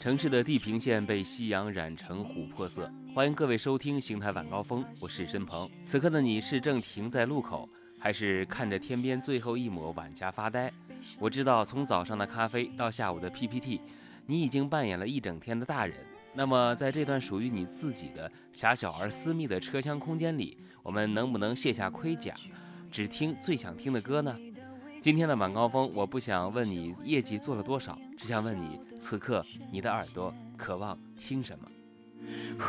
城市的地平线被夕阳染成琥珀色。欢迎各位收听邢台晚高峰，我是申鹏。此刻的你是正停在路口，还是看着天边最后一抹晚霞发呆？我知道，从早上的咖啡到下午的 PPT， 你已经扮演了一整天的大人。那么，在这段属于你自己的狭小而私密的车厢空间里，我们能不能卸下盔甲，只听最想听的歌呢？今天的晚高峰，我不想问你业绩做了多少，只想问你，此刻你的耳朵渴望听什么？